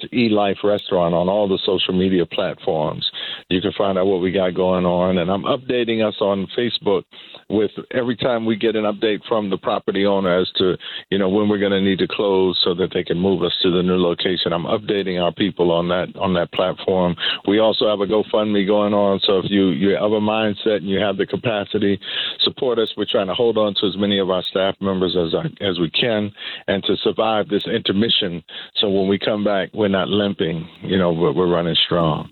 eLife Restaurant on all the social media platforms. You can find out what we got going on. And I'm updating us on Facebook with every time we get an update from the property owner as to, when we're going to need to close so that they can move us to the new location. I'm updating our people on that platform. We also have a GoFundMe going on. So if you have a mindset and you have the capacity, support us. We're trying to hold on to as many of our staff members as we can and to survive this intermission. So when we come back, we're not limping, we're running strong.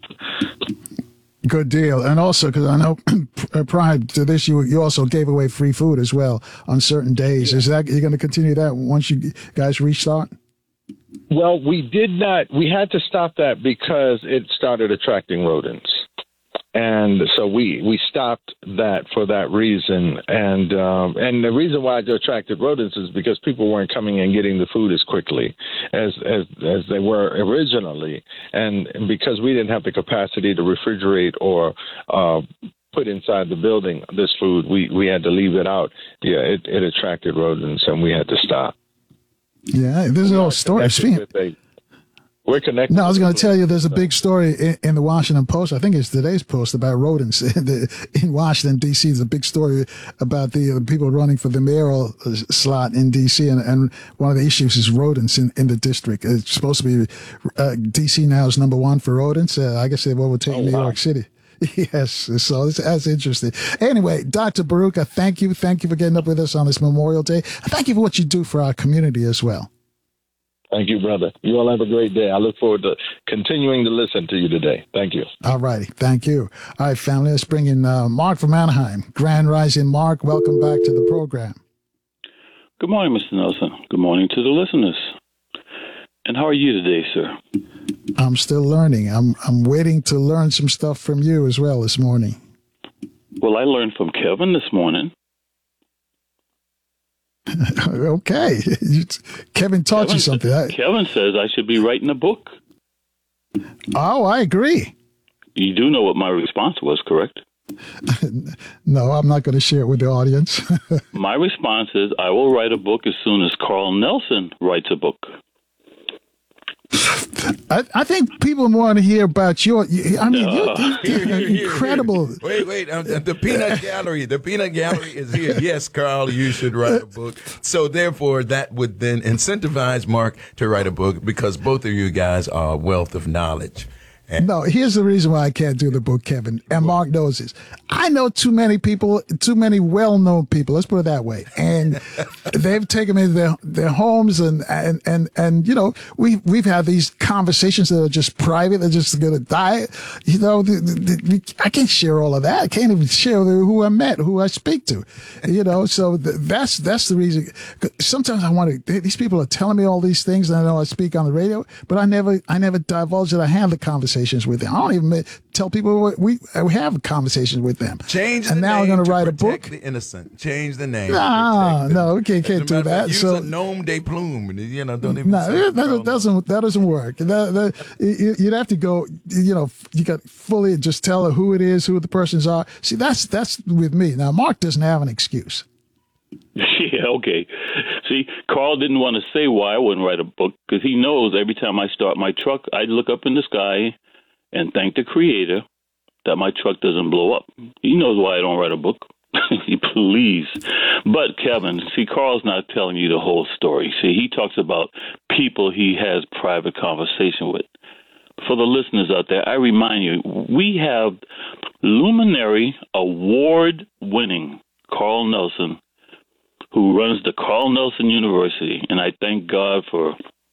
Good deal. And also, because I know prior to this, you also gave away free food as well on certain days. Is that you're going to continue that once you guys restart? Well, we did not. We had to stop that because it started attracting rodents. And so we stopped that for that reason. And the reason why it attracted rodents is because people weren't coming and getting the food as quickly as they were originally. And because we didn't have the capacity to refrigerate or put inside the building this food, we had to leave it out. Yeah, it attracted rodents and we had to stop. Yeah, there's a whole story. We're connected. No, I was going to tell you there's a big story in the Washington Post. I think it's today's Post about rodents in Washington, D.C. There's a big story about the people running for the mayoral slot in D.C. And one of the issues is rodents in the district. It's supposed to be D.C. now is number one for rodents. I guess they will overtake New York City. Yes, so that's interesting. Anyway, Dr. Baruka, thank you. Thank you for getting up with us on this Memorial Day. Thank you for what you do for our community as well. Thank you, brother. You all have a great day. I look forward to continuing to listen to you today. Thank you. All righty. Thank you. All right, family, let's bring in Mark from Anaheim. Grand Rising, Mark. Welcome back to the program. Good morning, Mr. Nelson. Good morning to the listeners. And how are you today, sir? I'm still learning. I'm waiting to learn some stuff from you as well this morning. Well, I learned from Kevin this morning. Okay. Kevin taught you something. Kevin says I should be writing a book. Oh, I agree. You do know what my response was, correct? No, I'm not going to share it with the audience. My response is I will write a book as soon as Carl Nelson writes a book. I think people want to hear about your. I mean, you're incredible. Wait. The peanut gallery is here. Yes, Carl, you should write a book. So therefore, that would then incentivize Mark to write a book because both of you guys are a wealth of knowledge. No, here's the reason why I can't do the book, Kevin, and Mark knows this. I know too many people, too many well-known people. Let's put it that way, and they've taken me to their homes, and we've had these conversations that are just private. They're just going to die. I can't share all of that. I can't even share who I met, who I speak to. So that's the reason. Sometimes I want to. These people are telling me all these things, and I know I speak on the radio, but I never divulge that I have the conversation with them. I don't even tell people we have conversations with them. Change the and now name I'm going to write a protect book. The innocent. Change the name. No, we can't do that. Use a nom de plume. Don't even. No, that doesn't work. You'd have to go. You got fully just tell her who it is, who the persons are. See, that's with me. Now, Mark doesn't have an excuse. Yeah, okay. See, Carl didn't want to say why I wouldn't write a book because he knows every time I start my truck, I look up in the sky and thank the Creator that my truck doesn't blow up. He knows why I don't write a book. Please. But, Kevin, see, Carl's not telling you the whole story. See, he talks about people he has private conversation with. For the listeners out there, I remind you, we have luminary award-winning Carl Nelson, who runs the Carl Nelson University. And I thank God for,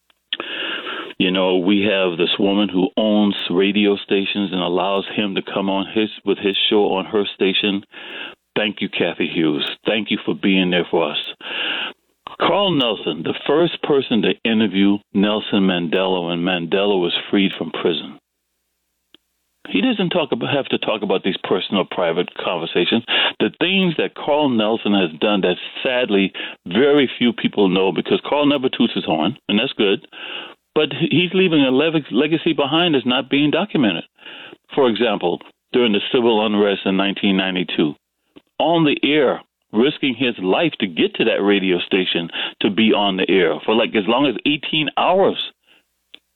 we have this woman who owns radio stations and allows him to come on with his show on her station. Thank you, Kathy Hughes. Thank you for being there for us. Carl Nelson, the first person to interview Nelson Mandela when Mandela was freed from prison. He doesn't have to talk about these personal, private conversations. The things that Carl Nelson has done that sadly very few people know because Carl never toots his horn, and that's good. But he's leaving a legacy behind that's not being documented. For example, during the civil unrest in 1992, on the air, risking his life to get to that radio station to be on the air for as long as 18 hours.